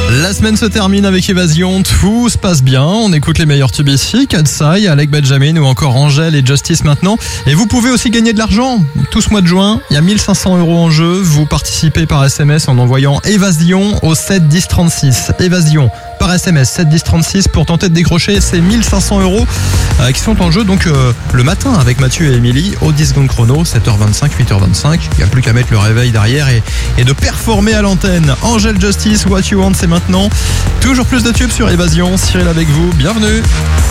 La semaine se termine avec Évasion, tout se passe bien, on écoute les meilleurs tubes ici, Katsai, Alec Benjamin ou encore Angèle et Justice maintenant. Et vous pouvez aussi gagner de l'argent. Tout ce mois de juin, il y a 1 500 € en jeu. Vous participez par SMS en envoyant Évasion au 7 10 36. Évasion par SMS 7 10 36 pour tenter de décrocher ces 1 500 € qui sont en jeu donc le matin avec Mathieu et Émilie au 10 secondes chrono, 7h25, 8h25. Il n'y a plus qu'à mettre le réveil derrière et de performer à l'antenne. Angèle, Justice, What You Want, c'est maintenant. Toujours plus de tubes sur Évasion. Cyril avec vous, bienvenue.